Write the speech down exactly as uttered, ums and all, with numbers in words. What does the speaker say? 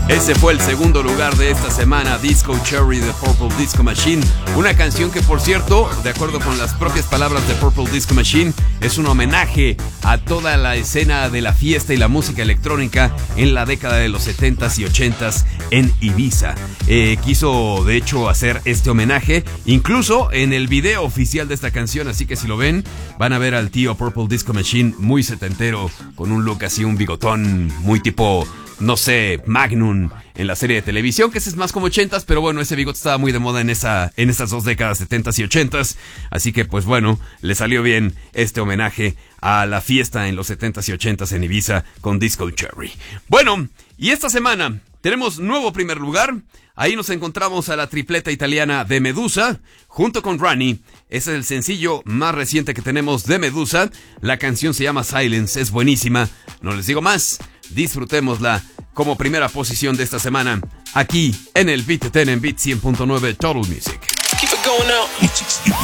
Ese fue el segundo lugar de esta semana, Disco Cherry de Purple Disco Machine. Una canción que, por cierto, de acuerdo con las propias palabras de Purple Disco Machine, es un homenaje a toda la escena de la fiesta y la música electrónica en la década de los setentas y ochentas en Ibiza. Eh, quiso, de hecho, hacer este homenaje, incluso en el video oficial de esta canción, así que si lo ven, van a ver al tío Purple Disco Machine muy setentero, con un look así, un bigotón muy tipo, no sé, Magnum en la serie de televisión, que ese es más como ochentas, pero bueno, ese bigote estaba muy de moda en esa en esas dos décadas, setentas y ochentas, así que pues bueno, le salió bien este homenaje a la fiesta en los setentas y ochentas en Ibiza con Disco Cherry. Bueno, y esta semana tenemos nuevo primer lugar. Ahí nos encontramos a la tripleta italiana de Medusa, junto con Rani. Ese es el sencillo más reciente que tenemos de Medusa. La canción se llama Silence, es buenísima. No les digo más, disfrutémosla como primera posición de esta semana, aquí en el Beat ten en Beat cien punto nueve Total Music. Keep it going out.